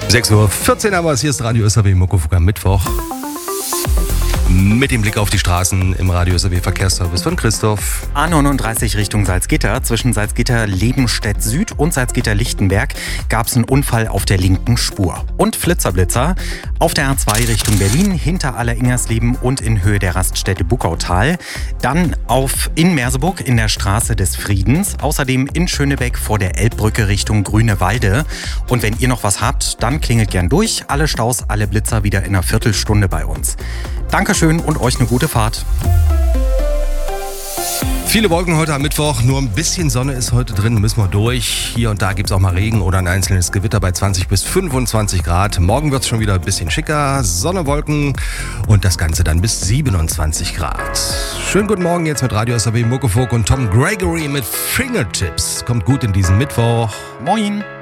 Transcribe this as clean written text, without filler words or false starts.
6:14 Uhr haben wir es. Hier ist Radio SAW Muckefuck am Mittwoch. Mit dem Blick auf die Straßen im Radio SAW Verkehrsservice von Christoph. A39 Richtung Salzgitter. Zwischen Salzgitter-Lebenstedt Süd und Salzgitter-Lichtenberg gab es einen Unfall auf der linken Spur. Und Flitzer-Blitzer auf der A2 Richtung Berlin, hinter Alleringersleben und in Höhe der Raststätte Buckautal. Dann in Merseburg in der Straße des Friedens. Außerdem in Schönebeck vor der Elbbrücke Richtung Grünewalde. Und wenn ihr noch was habt, dann klingelt gern durch. Alle Staus, alle Blitzer wieder in einer Viertelstunde bei uns. Dankeschön und euch eine gute Fahrt. Viele Wolken heute am Mittwoch, nur ein bisschen Sonne ist heute drin, müssen wir durch. Hier und da gibt es auch mal Regen oder ein einzelnes Gewitter bei 20 bis 25 Grad. Morgen wird es schon wieder ein bisschen schicker, Sonne, Wolken und das Ganze dann bis 27 Grad. Schönen guten Morgen jetzt mit Radio SAW Muckefuck und Tom Gregory mit Fingertips. Kommt gut in diesen Mittwoch. Moin.